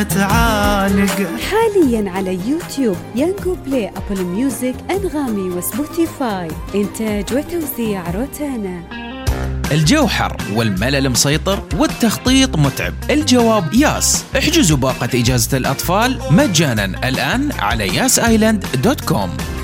تعالق. حاليا على يوتيوب يانجو بلاي، أبل ميوزك، أنغامي وسبوتيفاي. إنتاج وتوزيع روتانا. الجو حر والملل مسيطر والتخطيط متعب؟ الجواب ياس. احجزوا باقة إجازة الأطفال مجانا الآن على yasisland.com.